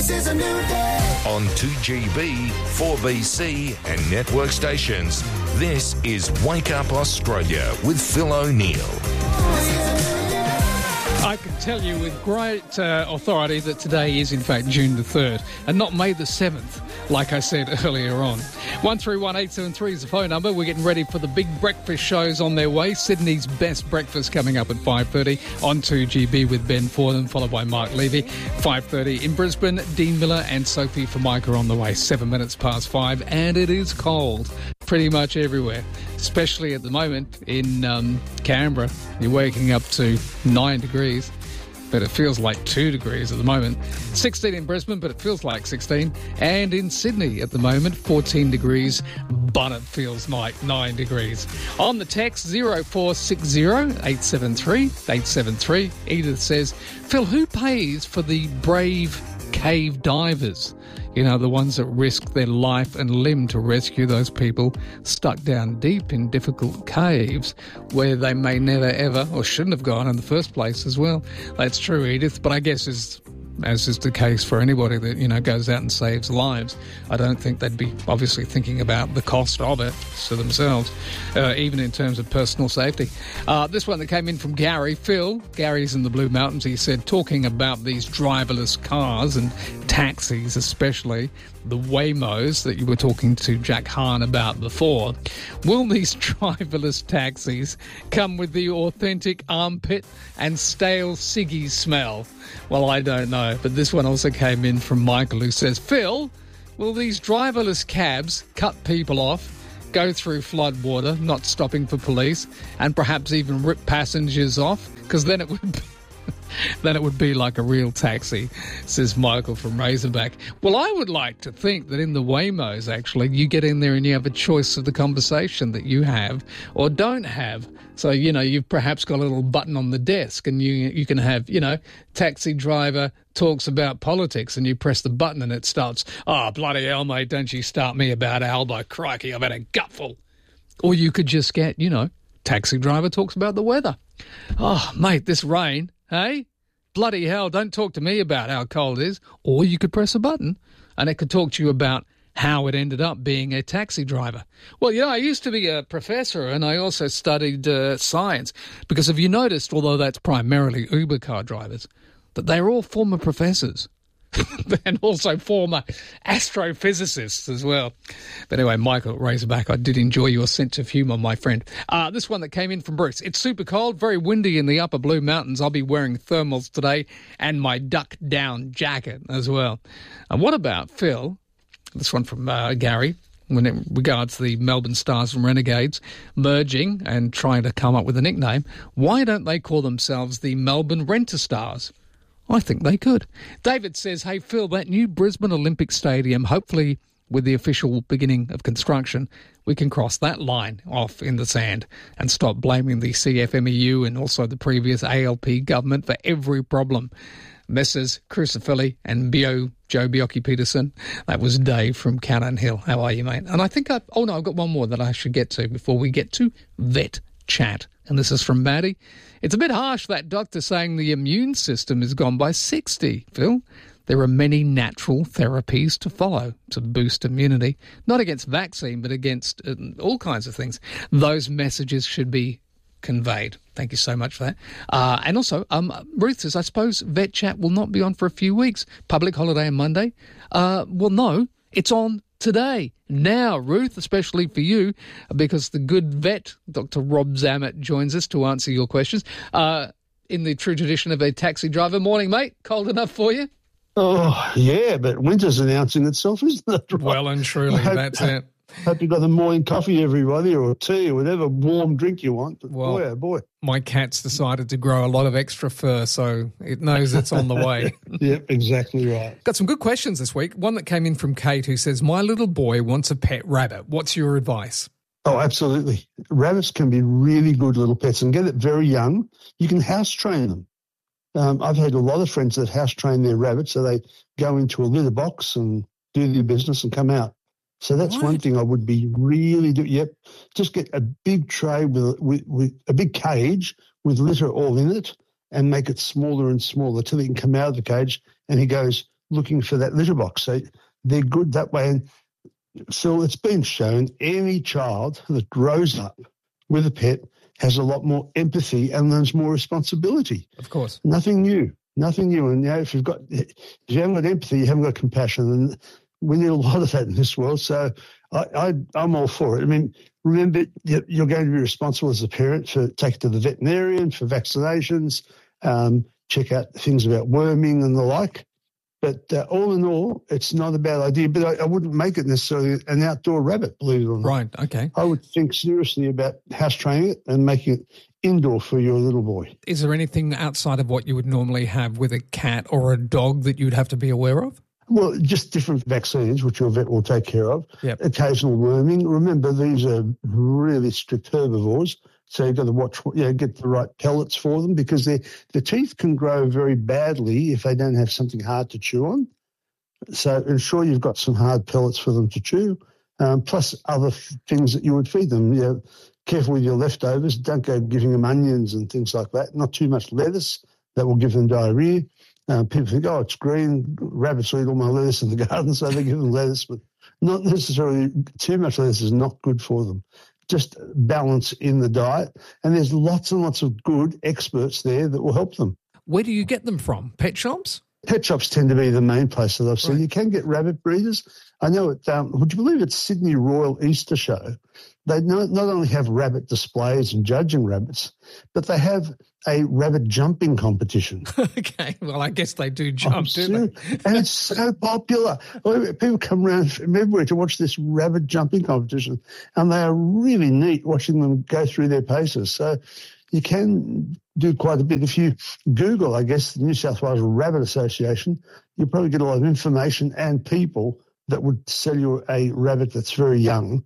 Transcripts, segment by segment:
This is a new day. On 2GB, 4BC and network stations, this is Wake Up Australia with Phil O'Neill. I can tell you with great authority that today is in fact June the 3rd and not May the 7th, like I said earlier on. 131873 is the phone number. We're getting ready for the big breakfast shows on their way. Sydney's Best Breakfast coming up at 5:30 on 2GB with Ben Fordham, followed by Mark Levy. 5:30 in Brisbane, Dean Miller and Sophie Formica on the way. 7 minutes past 5, and it is cold pretty much everywhere, especially at the moment in Canberra. You're waking up to 9 degrees, but it feels like 2 degrees at the moment. 16 in Brisbane, but it feels like 16. And in Sydney at the moment, 14 degrees, but it feels like 9 degrees. On the text, 0460 873 873, Edith says, Phil, who pays for the brave cave divers? You know, the ones that risk their life and limb to rescue those people stuck down deep in difficult caves where they may never ever or shouldn't have gone in the first place as well. That's true, Edith, but I guess as is the case for anybody that, you know, goes out and saves lives, I don't think they'd be obviously thinking about the cost of it to themselves, even in terms of personal safety. This one that came in from Gary. Phil, Gary's in the Blue Mountains, he said, talking about these driverless cars and taxis especially, the Waymos that you were talking to Jack Hahn about before, will these driverless taxis come with the authentic armpit and stale ciggy smell? Well, I don't know, but this one also came in from Michael, who says, Phil, will these driverless cabs cut people off, go through flood water, not stopping for police, and perhaps even rip passengers off? Because then it would be like a real taxi, says Michael from Razorback. Well, I would like to think that in the Waymos, actually, you get in there and you have a choice of the conversation that you have or don't have. So, you know, you've perhaps got a little button on the desk and you can have, you know, taxi driver talks about politics, and you press the button and it starts, oh, bloody hell, mate, don't you start me about Albo. Crikey, I've had a gutful. Or you could just get, you know, taxi driver talks about the weather. Oh, mate, this rain, hey? Bloody hell, don't talk to me about how cold it is. Or you could press a button and it could talk to you about how it ended up being a taxi driver. Well, you know, I used to be a professor and I also studied science, because have you noticed, although that's primarily Uber car drivers, that they're all former professors and also former astrophysicists as well. But anyway, Michael Razorback, I did enjoy your sense of humour, my friend. This one that came in from Bruce. It's super cold, very windy in the upper Blue Mountains. I'll be wearing thermals today and my duck down jacket as well. And what about, Phil, this one from Gary, when it regards the Melbourne Stars and Renegades merging and trying to come up with a nickname, why don't they call themselves the Melbourne Renter Stars? I think they could. David says, hey, Phil, that new Brisbane Olympic Stadium, hopefully with the official beginning of construction, we can cross that line off in the sand and stop blaming the CFMEU and also the previous ALP government for every problem. Messrs. Crucifilli and Joe Biocchi-Peterson. That was Dave from Cannon Hill. How are you, mate? And I think I've got one more that I should get to before we get to vet chat. And this is from Maddie. It's a bit harsh, that doctor saying the immune system is gone by 60, Phil. There are many natural therapies to follow to boost immunity, not against vaccine, but against all kinds of things. Those messages should be conveyed. Thank you so much for that. And also, Ruth says, I suppose Vet Chat will not be on for a few weeks. Public holiday on Monday. Well, no, it's on today. Now, Ruth, especially for you, because the good vet, Dr. Rob Zammit, joins us to answer your questions. In the true tradition of a taxi driver. Morning, mate. Cold enough for you? Oh, yeah, but winter's announcing itself, isn't it? Right? Well and truly, that's it. Hope you've got the morning coffee, everybody, or tea, or whatever warm drink you want. But well, boy, oh boy. My cat's decided to grow a lot of extra fur, so it knows it's on the way. Yep, exactly right. Got some good questions this week. One that came in from Kate, who says, my little boy wants a pet rabbit. What's your advice? Oh, absolutely. Rabbits can be really good little pets, and get it very young. You can house train them. I've had a lot of friends that house train their rabbits, so they go into a litter box and do their business and come out. So that's one thing I would be really do. Yep, just get a big tray with a big cage with litter all in it, and make it smaller and smaller till he can come out of the cage and he goes looking for that litter box. So they're good that way. And so it's been shown any child that grows up with a pet has a lot more empathy and learns more responsibility. Of course. Nothing new. And if you haven't got empathy, you haven't got compassion. And we need a lot of that in this world. So I'm all for it. I mean, remember, you're going to be responsible as a parent for take it to the veterinarian for vaccinations, check out things about worming and the like. But all in all, it's not a bad idea. But I wouldn't make it necessarily an outdoor rabbit, believe it or not. Right, okay. I would think seriously about house training it and making it indoor for your little boy. Is there anything outside of what you would normally have with a cat or a dog that you'd have to be aware of? Well, just different vaccines, which your vet will take care of. Yep. Occasional worming. Remember, these are really strict herbivores, so you've got to watch, get the right pellets for them because their teeth can grow very badly if they don't have something hard to chew on. So ensure you've got some hard pellets for them to chew, plus other things that you would feed them. Careful with your leftovers. Don't go giving them onions and things like that. Not too much lettuce. That will give them diarrhea. People think, it's green, rabbits eat all my lettuce in the garden, so they give them lettuce, but not necessarily too much lettuce is not good for them. Just balance in the diet, and there's lots and lots of good experts there that will help them. Where do you get them from? Pet shops? Pet shops tend to be the main place that I've seen. Right. You can get rabbit breeders. I know it. Would you believe it's Sydney Royal Easter Show? They not only have rabbit displays and judging rabbits, but they have a rabbit jumping competition. Okay, well, I guess they do jump, do they? And it's so popular. People come around from everywhere to watch this rabbit jumping competition, and they are really neat watching them go through their paces. So you can do quite a bit. If you Google, I guess, the New South Wales Rabbit Association, you'll probably get a lot of information and people that would sell you a rabbit that's very young,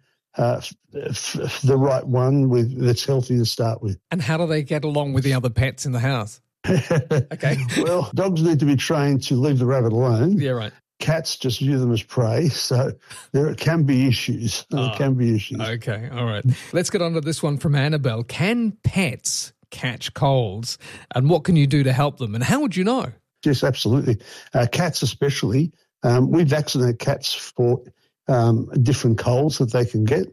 the right one that's healthy to start with. And how do they get along with the other pets in the house? Okay. Well, dogs need to be trained to leave the rabbit alone. Yeah, right. Cats just view them as prey, so there can be issues. Okay, all right. Let's get on to this one from Annabelle. Can pets catch colds, and what can you do to help them, and how would you know? Yes, absolutely. Cats especially. We vaccinate cats for different colds that they can get.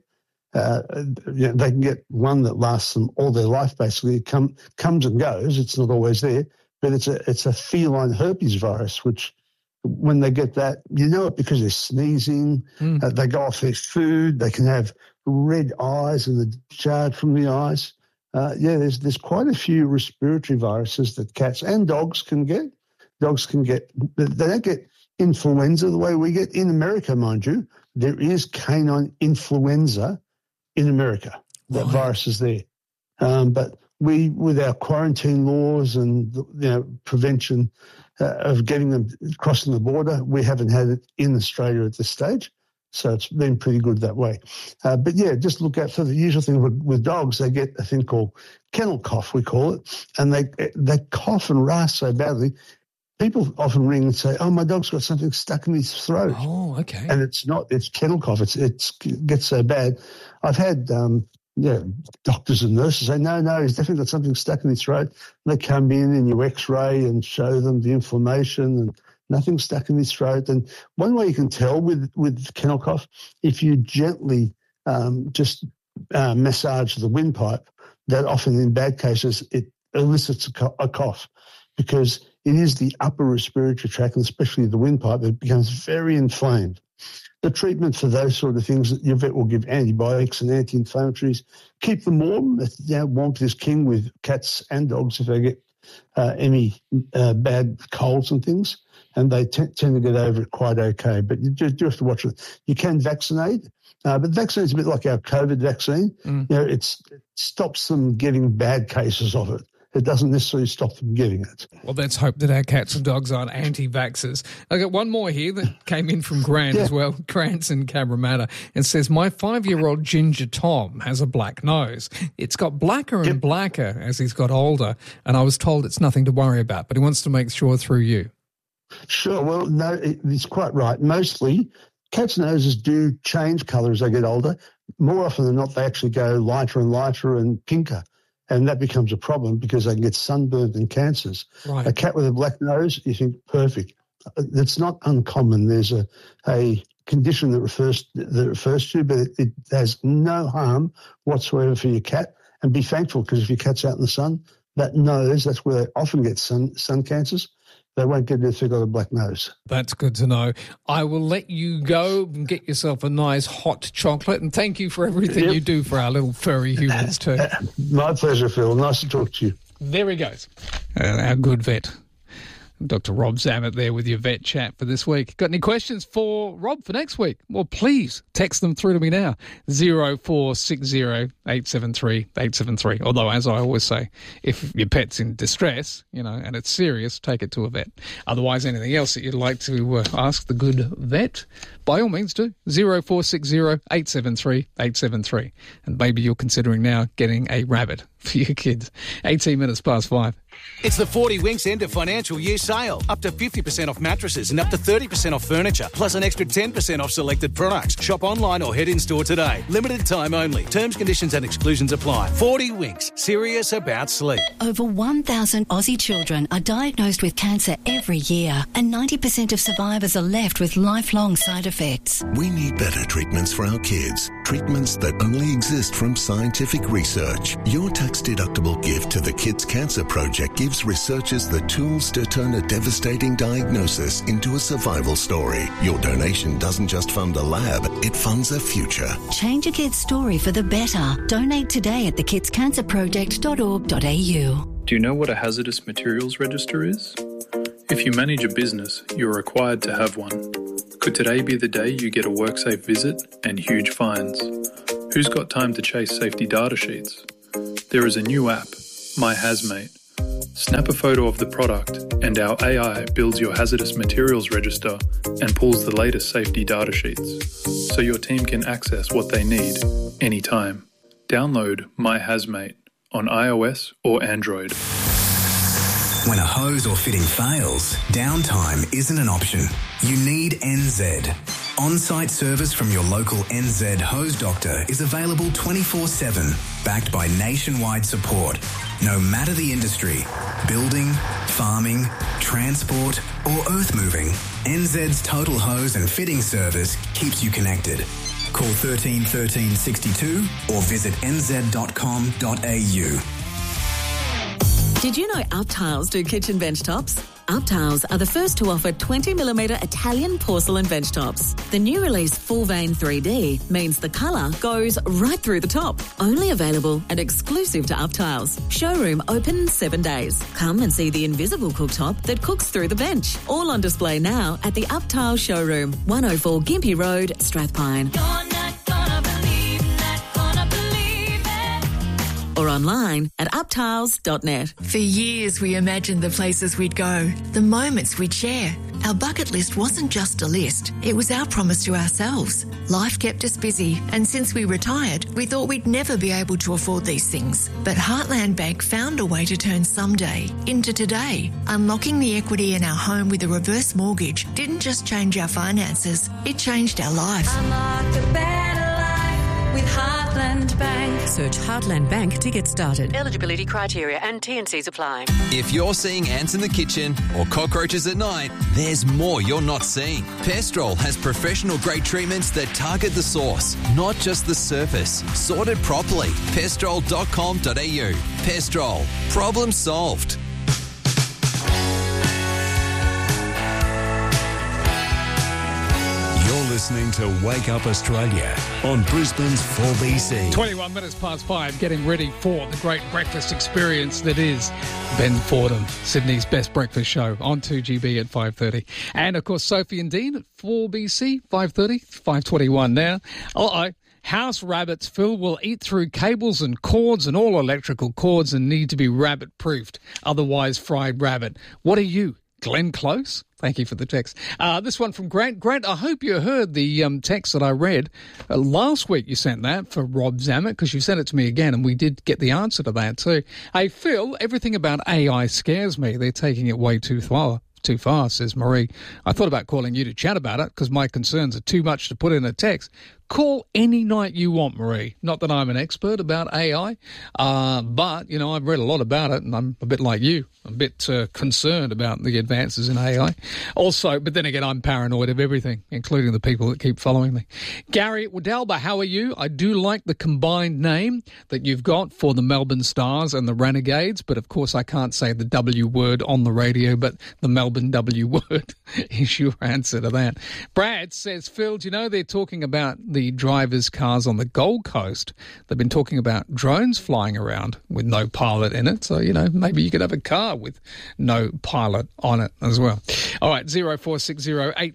They can get one that lasts them all their life, basically. It comes and goes. It's not always there, but it's a feline herpes virus, which when they get that, you know it because they're sneezing, they go off their food, they can have red eyes and the discharge from the eyes. There's quite a few respiratory viruses that cats and dogs can get. They don't get influenza the way we get in America, mind you. There is canine influenza in America. That virus is there. But we, with our quarantine laws and prevention of getting them crossing the border, we haven't had it in Australia at this stage. So it's been pretty good that way. But just look out for the usual thing with dogs. They get a thing called kennel cough, we call it, and they cough and rasp so badly. People often ring and say, my dog's got something stuck in his throat. Oh, okay. And it's not, it's kennel cough. It gets so bad. I've had doctors and nurses say, no, he's definitely got something stuck in his throat. And they come in and you x-ray and show them the inflammation and nothing stuck in his throat. And one way you can tell with kennel cough, if you gently massage the windpipe, that often in bad cases it elicits a cough because it is the upper respiratory tract, and especially the windpipe, that becomes very inflamed. The treatment for those sort of things, your vet will give antibiotics and anti-inflammatories. Keep them warm. Warmth is king with cats and dogs if they get any bad colds and things, and they tend to get over it quite okay. But you do have to watch it. You can vaccinate, but vaccine is a bit like our COVID vaccine. It stops them getting bad cases of it. It doesn't necessarily stop them getting it. Well, let's hope that our cats and dogs aren't anti-vaxxers. I got one more here that came in from Grant as well, Grant's in Cabramatta, and says, my 5-year-old Ginger Tom has a black nose. It's got blacker and blacker as he's got older, and I was told it's nothing to worry about, but he wants to make sure through you. Sure. Well, no, he's quite right. Mostly, cats' noses do change colour as they get older. More often than not, they actually go lighter and lighter and pinker. And that becomes a problem because they can get sunburned and cancers. Right. A cat with a black nose, you think, perfect. that's not uncommon. There's a condition that refers to, but it has no harm whatsoever for your cat. And be thankful, because if your cat's out in the sun, that's where they often get sun cancers. They won't get it if they've got a black nose. That's good to know. I will let you go and get yourself a nice hot chocolate, and thank you for everything you do for our little furry humans too. My pleasure, Phil. Nice to talk to you. There he goes. Our good vet. Dr. Rob Zammit there with your vet chat for this week. Got any questions for Rob for next week? Well, please text them through to me now. 0460 873 873. Although, as I always say, if your pet's in distress, and it's serious, take it to a vet. Otherwise, anything else that you'd like to ask the good vet, by all means do. 0460 873 873. And maybe you're considering now getting a rabbit for your kids. 18 minutes past 5. It's the 40 Winks end of financial year sale. Up to 50% off mattresses and up to 30% off furniture, plus an extra 10% off selected products. Shop online or head in store today. Limited time only. Terms, conditions and exclusions apply. 40 Winks. Serious about sleep. Over 1,000 Aussie children are diagnosed with cancer every year, and 90% of survivors are left with lifelong side effects. We need better treatments for our kids. Treatments that only exist from scientific research. Your tax-deductible gift to the Kids Cancer Project gives researchers the tools to turn a devastating diagnosis into a survival story. Your donation doesn't just fund a lab, it funds a future. Change a kid's story for the better. Donate today at thekidscancerproject.org.au. Do you know what a hazardous materials register is? If you manage a business, you're required to have one. Could today be the day you get a WorkSafe visit and huge fines? Who's got time to chase safety data sheets? There is a new app, My Hazmate. Snap a photo of the product and our AI builds your hazardous materials register and pulls the latest safety data sheets, so your team can access what they need anytime. Download My Hazmate on iOS or Android. When a hose or fitting fails, downtime isn't an option. You need NZ. On-site service from your local NZ hose doctor is available 24/7, backed by nationwide support. No matter the industry, building, farming, transport or earth moving, NZ's total hose and fitting service keeps you connected. Call 13 13 62 or visit nz.com.au. Did you know Uptiles do kitchen bench tops? Uptiles are the first to offer 20mm Italian porcelain bench tops. The new release Full Vein 3D means the colour goes right through the top. Only available and exclusive to Uptiles. Showroom open 7 days. Come and see the invisible cooktop that cooks through the bench. All on display now at the Uptiles showroom, 104 Gympie Road, Strathpine. Or online at uptiles.net. For years we imagined the places we'd go, the moments we'd share. Our bucket list wasn't just a list, it was our promise to ourselves. Life kept us busy, and since we retired, we thought we'd never be able to afford these things. But Heartland Bank found a way to turn someday into today. Unlocking the equity in our home with a reverse mortgage didn't just change our finances, it changed our life. Unlock a better life with Heartland Bank. Search Heartland Bank to get started. Eligibility criteria and T&Cs apply. If you're seeing ants in the kitchen or cockroaches at night, there's more you're not seeing. Pestrol has professional-grade treatments that target the source, not just the surface. Sorted properly. Pestrol.com.au. Pestrol. Problem solved. Listening to Wake Up Australia on Brisbane's 4BC. 21 minutes past 5, getting ready for the great breakfast experience that is Ben Fordham, Sydney's best breakfast show on 2GB at 5:30. And, of course, Sophie and Dean at 4BC, 5:30, 5:21 now. House rabbits, Phil, will eat through cables and cords and all electrical cords and need to be rabbit-proofed, otherwise fried rabbit. What are you? Glenn Close? Thank you for the text. This one from Grant. Grant, I hope you heard the text that I read. Last week you sent that for Rob Zammit, because you sent it to me again, and we did get the answer to that too. Hey, Phil, everything about AI scares me. They're taking it way too far, says Marie. I thought about calling you to chat about it because my concerns are too much to put in a text. Call any night you want, Marie. Not that I'm an expert about AI, but, you know, I've read a lot about it, and I'm a bit like you. I'm a bit concerned about the advances in AI. Also, but then again, I'm paranoid of everything, including the people that keep following me. Gary Wadalba, how are you? I do like the combined name that you've got for the Melbourne Stars and the Renegades, but of course I can't say the W word on the radio, but the Melbourne W word is your answer to that. Brad says, Phil, do you know they're talking about the drivers' cars on the Gold Coast? They've been talking about drones flying around with no pilot in it. So, you know, maybe you could have a car with no pilot on it as well. All right, 0460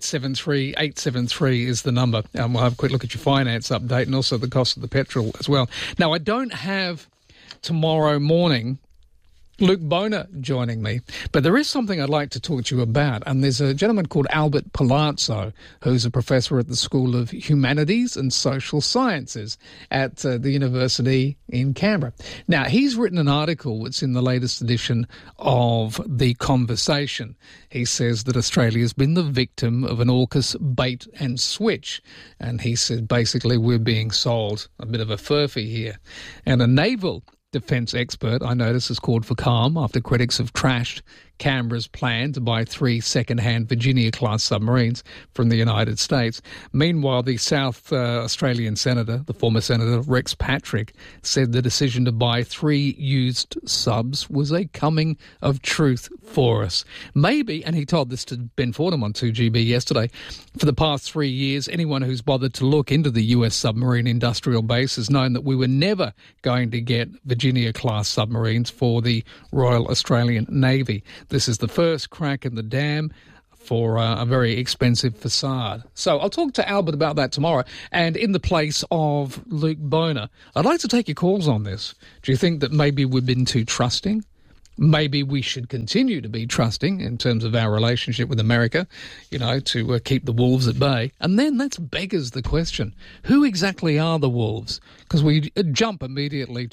873 873 is the number. We'll have a quick look at your finance update and also the cost of the petrol as well. Now, I don't have tomorrow morning Luke Boner joining me, but there is something I'd like to talk to you about, and there's a gentleman called Albert Palazzo, who's a professor at the School of Humanities and Social Sciences at the University in Canberra. Now, he's written an article that's in the latest edition of The Conversation. He says that Australia's been the victim of an AUKUS bait and switch, and he said basically we're being sold a bit of a furphy here. And a naval defence expert, I notice, has called for calm after critics have trashed Canberra's plan to buy 3 second-hand Virginia-class submarines from the United States. Meanwhile, the South Australian Senator, the former Senator Rex Patrick, said the decision to buy 3 used subs was a coming of truth for us. Maybe, and he told this to Ben Fordham on 2GB yesterday, for the past 3 years, anyone who's bothered to look into the US submarine industrial base has known that we were never going to get Virginia-class submarines for the Royal Australian Navy. This is the first crack in the dam for a very expensive facade. So I'll talk to Albert about that tomorrow. And in the place of Luke Boner, I'd like to take your calls on this. Do you think that maybe we've been too trusting? Maybe we should continue to be trusting in terms of our relationship with America, you know, to keep the wolves at bay. And then that beggars the question, who exactly are the wolves? Because we jump immediately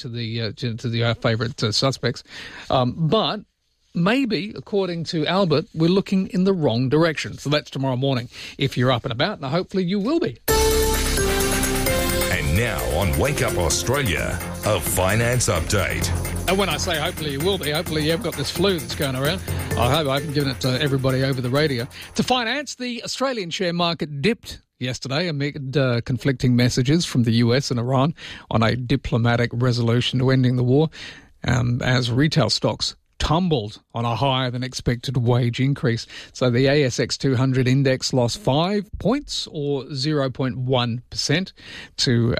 to our favourite suspects. But maybe, according to Albert, we're looking in the wrong direction. So that's tomorrow morning if you're up and about, and hopefully you will be. And now on Wake Up Australia, a finance update. And when I say hopefully you will be, hopefully you've got this flu that's going around. I hope I haven't given it to everybody over the radio. To finance, the Australian share market dipped yesterday amid conflicting messages from the US and Iran on a diplomatic resolution to ending the war, as retail stocks tumbled on a higher than expected wage increase. So the ASX 200 index lost 5 points or 0.1% to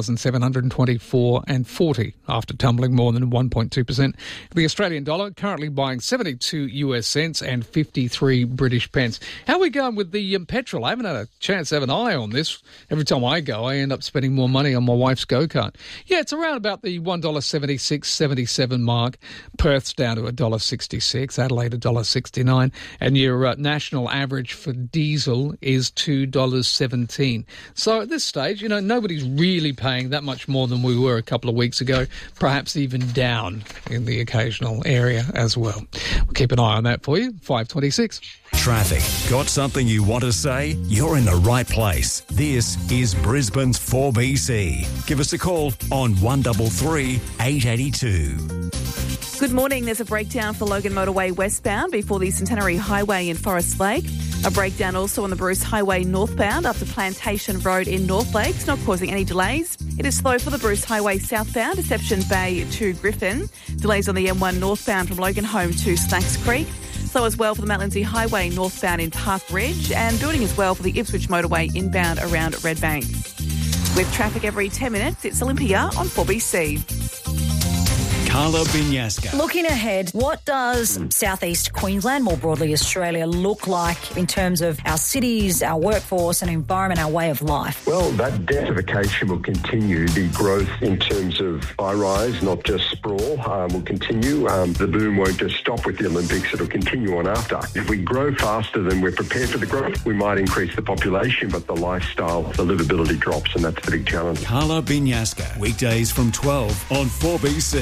8,724.40 after tumbling more than 1.2%. The Australian dollar currently buying 72 US cents and 53 British pence. How are we going with the petrol? I haven't had a chance to have an eye on this. Every time I go, I end up spending more money on my wife's go-kart. Yeah, it's around about the $1.76.77 mark. Perth's down to $1.66, Adelaide $1.69, and your national average for diesel is $2.17. So at this stage, you know, nobody's really paying that much more than we were a couple of weeks ago, perhaps even down in the occasional area as well. We'll keep an eye on that for you. 5:26. Traffic. Got something you want to say? You're in the right place. This is Brisbane's 4BC. Give us a call on 133 882. Good morning. There's a breakdown for Logan Motorway westbound before the Centenary Highway in Forest Lake. A breakdown also on the Bruce Highway northbound up to Plantation Road in North Lakes, not causing any delays. It is slow for the Bruce Highway southbound, Deception Bay to Griffin. Delays on the M1 northbound from Logan Home to Snacks Creek. Slow as well for the Mount Lindsay Highway northbound in Park Ridge, and building as well for the Ipswich Motorway inbound around Redbank. With traffic every 10 minutes, it's Olympia on 4BC. Carla Binyaska. Looking ahead, what does southeast Queensland, more broadly Australia, look like in terms of our cities, our workforce and environment, our way of life? Well, that densification will continue. The growth in terms of high-rise, not just sprawl, will continue. The boom won't just stop with the Olympics. It'll continue on after. If we grow faster than we're prepared for the growth, we might increase the population, but the lifestyle, the livability drops, and that's the big challenge. Carla Binyaska, weekdays from 12 on 4BC.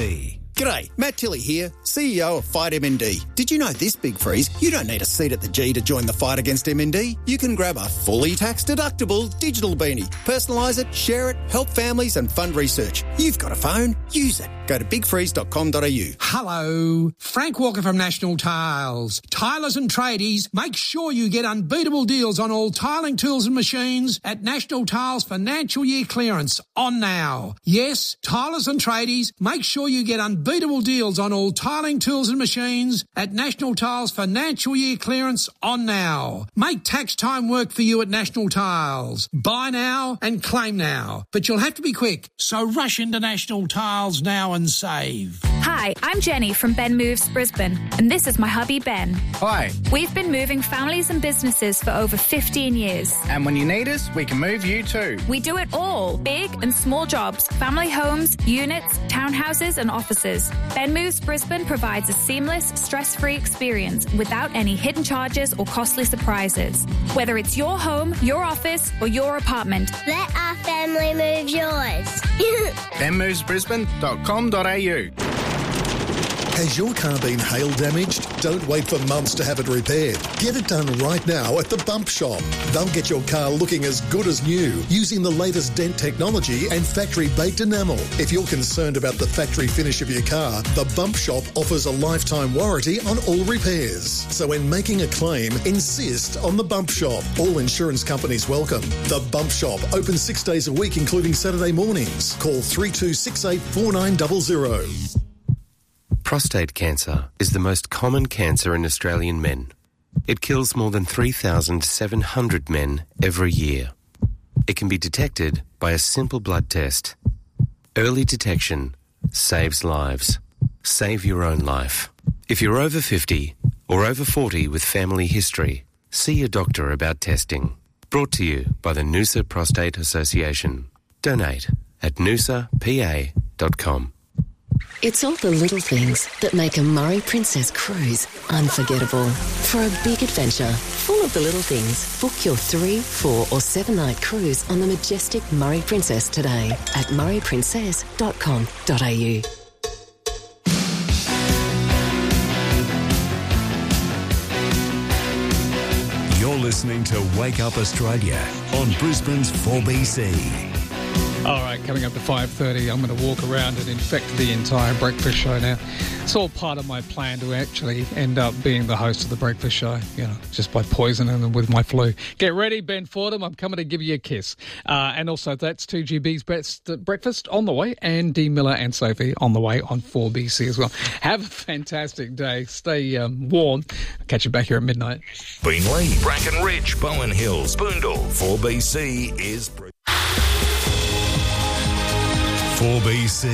G'day, Matt Tilley here, CEO of Fight MND. Did you know this, Big Freeze? You don't need a seat at the G to join the fight against MND. You can grab a fully tax-deductible digital beanie, personalise it, share it, help families and fund research. You've got a phone, use it. Go to bigfreeze.com.au. Hello, Frank Walker from National Tiles. Tilers and tradies, make sure you get unbeatable deals on all tiling tools and machines at National Tiles financial year clearance on now. Yes, tilers and tradies, make sure you get unbeatable deals on all tiling tools and machines at National Tiles financial year clearance on now. Make tax time work for you at National Tiles. Buy now and claim now. But you'll have to be quick, so rush into National Tiles now and save. Hi, I'm Jenny from Ben Moves Brisbane, and this is my hubby Ben. Hi. We've been moving families and businesses for over 15 years. And when you need us, we can move you too. We do it all, big and small jobs, family homes, units, townhouses and offices. Ben Moves Brisbane provides a seamless, stress-free experience without any hidden charges or costly surprises. Whether it's your home, your office or your apartment. Let our family move yours. benmovesbrisbane.com.au. Has your car been hail damaged? Don't wait for months to have it repaired. Get it done right now at the Bump Shop. They'll get your car looking as good as new using the latest dent technology and factory-baked enamel. If you're concerned about the factory finish of your car, the Bump Shop offers a lifetime warranty on all repairs. So when making a claim, insist on the Bump Shop. All insurance companies welcome. The Bump Shop, open 6 days a week, including Saturday mornings. Call 3268 4900. Prostate cancer is the most common cancer in Australian men. It kills more than 3,700 men every year. It can be detected by a simple blood test. Early detection saves lives. Save your own life. If you're over 50 or over 40 with family history, see your doctor about testing. Brought to you by the Noosa Prostate Association. Donate at noosapa.com. It's all the little things that make a Murray Princess cruise unforgettable. For a big adventure full of the little things, book your 3, 4 or 7 night cruise on the majestic Murray Princess today at murrayprincess.com.au. You're listening to Wake Up Australia on Brisbane's 4BC. All right, coming up to 5:30, I'm going to walk around and infect the entire breakfast show now. It's all part of my plan to actually end up being the host of the breakfast show, just by poisoning them with my flu. Get ready, Ben Fordham. I'm coming to give you a kiss. And also, that's 2GB's Best Breakfast on the way, and Dee Miller and Sophie on the way on 4BC as well. Have a fantastic day. Stay warm. I'll catch you back here at midnight. Beenleigh, Brackenridge, Bowen Hills, Boondall. 4BC is... 4BC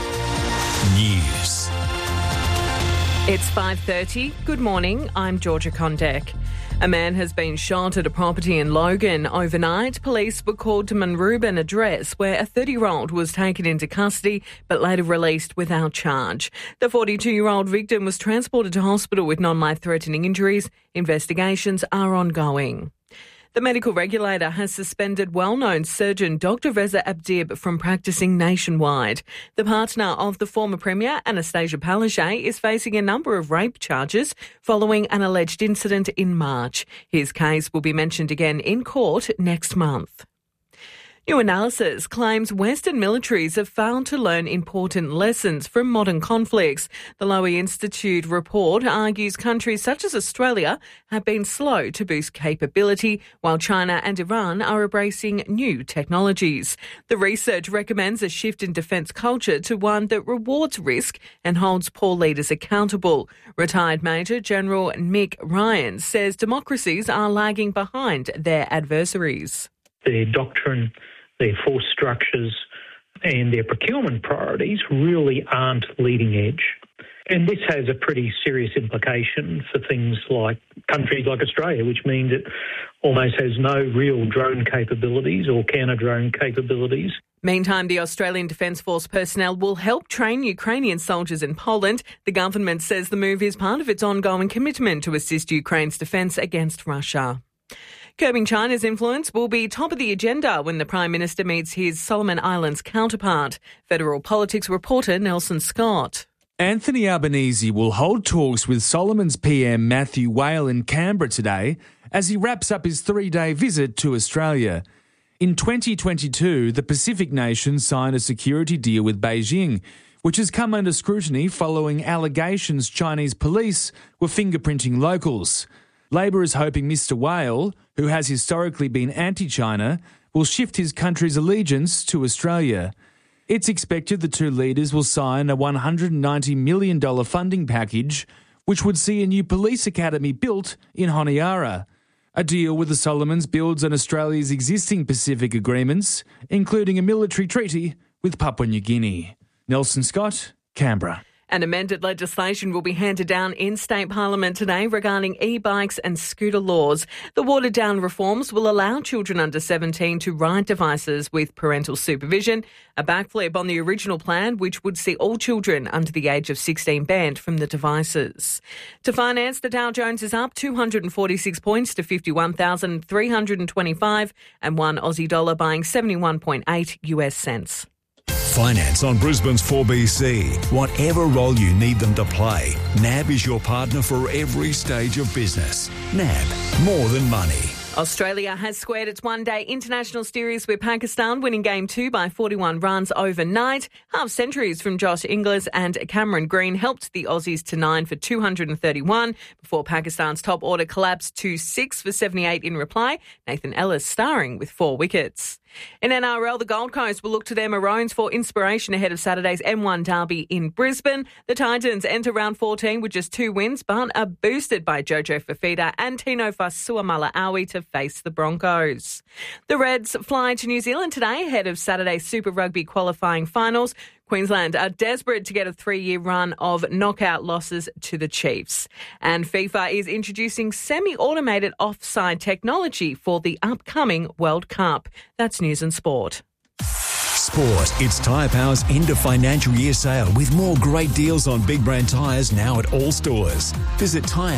News. It's 5:30. Good morning. I'm Georgia Condek. A man has been shot at a property in Logan overnight. Police were called to Munrooban address where a 30-year-old was taken into custody but later released without charge. The 42-year-old victim was transported to hospital with non-life-threatening injuries. Investigations are ongoing. The medical regulator has suspended well-known surgeon Dr. Reza Abdib from practising nationwide. The partner of the former Premier, Anastasia Palaszczuk, is facing a number of rape charges following an alleged incident in March. His case will be mentioned again in court next month. New analysis claims Western militaries have failed to learn important lessons from modern conflicts. The Lowy Institute report argues countries such as Australia have been slow to boost capability, while China and Iran are embracing new technologies. The research recommends a shift in defence culture to one that rewards risk and holds poor leaders accountable. Retired Major General Mick Ryan says democracies are lagging behind their adversaries. Their doctrine, their force structures and their procurement priorities really aren't leading edge. And this has a pretty serious implication for things like countries like Australia, which means it almost has no real drone capabilities or counter-drone capabilities. Meantime, the Australian Defence Force personnel will help train Ukrainian soldiers in Poland. The government says the move is part of its ongoing commitment to assist Ukraine's defence against Russia. Curbing China's influence will be top of the agenda when the Prime Minister meets his Solomon Islands counterpart. Federal politics reporter Nelson Scott. Anthony Albanese will hold talks with Solomon's PM Matthew Whale in Canberra today as he wraps up his 3-day visit to Australia. In 2022, the Pacific nations signed a security deal with Beijing, which has come under scrutiny following allegations Chinese police were fingerprinting locals. Labor is hoping Mr. Whale, who has historically been anti-China, will shift his country's allegiance to Australia. It's expected the two leaders will sign a $190 million funding package, which would see a new police academy built in Honiara. A deal with the Solomons builds on Australia's existing Pacific agreements, including a military treaty with Papua New Guinea. Nelson Scott, Canberra. An amended legislation will be handed down in State Parliament today regarding e-bikes and scooter laws. The watered-down reforms will allow children under 17 to ride devices with parental supervision, a backflip on the original plan, which would see all children under the age of 16 banned from the devices. To finance, the Dow Jones is up 246 points to 51,325 and one Aussie dollar buying 71.8 US cents. Finance on Brisbane's 4BC. Whatever role you need them to play, NAB is your partner for every stage of business. NAB, more than money. Australia has squared its one-day international series with Pakistan, winning Game 2 by 41 runs overnight. Half-centuries from Josh Inglis and Cameron Green helped the Aussies to 9 for 231 before Pakistan's top order collapsed to 6 for 78 in reply, Nathan Ellis starring with 4 wickets. In NRL, the Gold Coast will look to their Maroons for inspiration ahead of Saturday's M1 derby in Brisbane. The Titans enter round 14 with just 2 wins, but are boosted by Jojo Fafita and Tino Fasuamala-Awi to face the Broncos. The Reds fly to New Zealand today ahead of Saturday's Super Rugby qualifying finals. Queensland are desperate to get a 3-year run of knockout losses to the Chiefs. And FIFA is introducing semi-automated offside technology for the upcoming World Cup. That's news and sport. Sport. It's Tyre Power's end of financial year sale with more great deals on big brand tyres now at all stores. Visit Tyre